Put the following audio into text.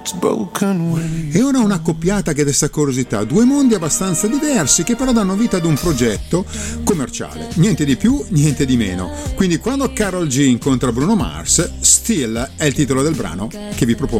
E ora una accoppiata che desta curiosità, due mondi abbastanza diversi che però danno vita ad un progetto commerciale, niente di più, niente di meno. Quindi quando Karol G incontra Bruno Mars, Still è il titolo del brano che vi propongo.